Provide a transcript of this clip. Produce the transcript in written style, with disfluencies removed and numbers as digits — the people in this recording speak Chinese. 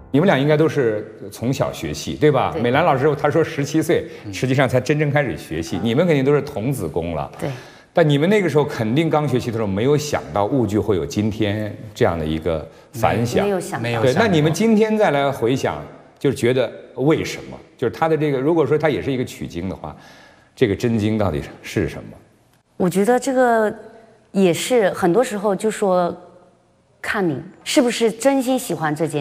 你们俩应该都是从小学戏，对吧？ 对美兰老师她说17岁，实际上才真正开始学戏。你们肯定都是童子功了。 对。 但你们那个时候肯定刚学习的时候，没有想到舞剧会有今天这样的一个反响。 没有想到。 对，那你们今天再来回想，就是觉得为什么？就是他的这个，如果说他也是一个取经的话，这个真经到底是什么？ 我觉得这个也是很多时候就说，看你是不是真心喜欢这件。